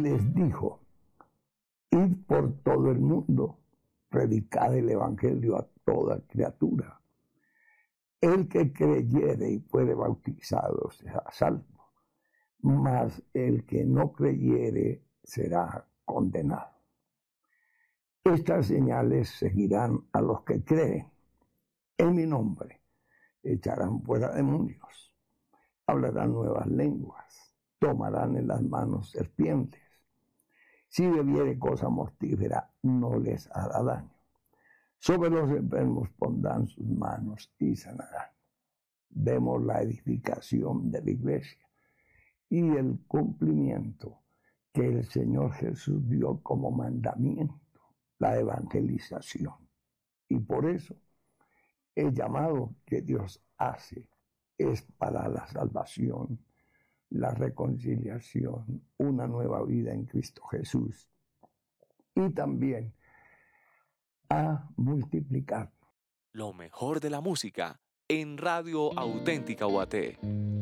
les dijo: id por todo el mundo, predicad el evangelio a toda criatura. El que creyere y fuere bautizado será salvo, mas el que no creyere será condenado. Estas señales seguirán a los que creen. En mi nombre echarán fuera demonios, hablarán nuevas lenguas, tomarán en las manos serpientes. Si bebiere cosa mortífera, no les hará daño. Sobre los enfermos pondrán sus manos y sanarán. Vemos la edificación de la iglesia y el cumplimiento que el Señor Jesús dio como mandamiento, la evangelización. Y por eso el llamado que Dios hace es para la salvación, la reconciliación, una nueva vida en Cristo Jesús. Y también a multiplicar. Lo mejor de la música en Radio Auténtica UAT.